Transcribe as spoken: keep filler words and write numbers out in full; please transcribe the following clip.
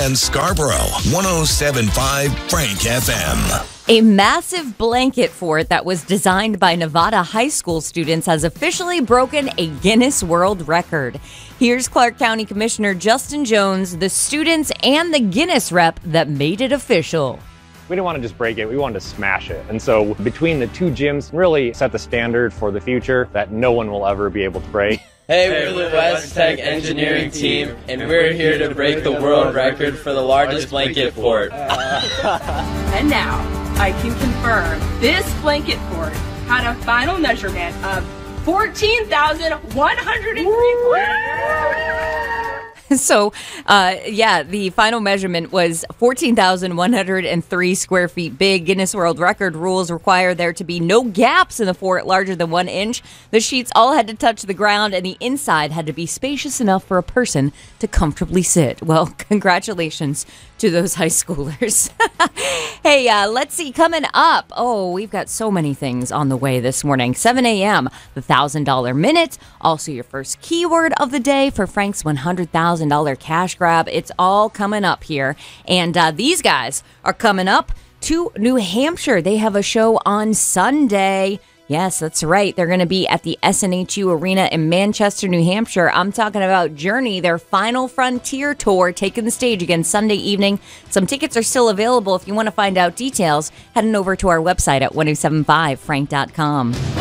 and Scarborough, one oh seven point five Frank F M. A massive blanket fort that was designed by Nevada high school students has officially broken a Guinness World Record. Here's Clark County Commissioner Justin Jones, the students, and the Guinness rep that made it official. We didn't want to just break it, we wanted to smash it. And so between the two gyms, really set the standard for the future that no one will ever be able to break. Hey, we're the West Tech Engineering Team, and we're here to break the world record for the largest blanket fort. And now, I can confirm this blanket fort had a final measurement of fourteen thousand one hundred three. So, uh, yeah, the final measurement was fourteen thousand one hundred three square feet big. Guinness World Record rules require there to be no gaps in the fort larger than one inch. The sheets all had to touch the ground, and the inside had to be spacious enough for a person to comfortably sit. Well, congratulations to those high schoolers. Hey, uh, let's see, coming up. Oh, we've got so many things on the way this morning. seven a.m., the one thousand dollars minute. Also, your first keyword of the day for Frank's one hundred thousand dollars cash grab. It's all coming up here. And uh, these guys are coming up to New Hampshire. They have a show on Sunday. Yes, that's right. They're going to be at the S N H U Arena in Manchester, New Hampshire. I'm talking about Journey, their Final Frontier tour, taking the stage again Sunday evening. Some tickets are still available. If you want to find out details, head on over to our website at ten seventy-five frank dot com.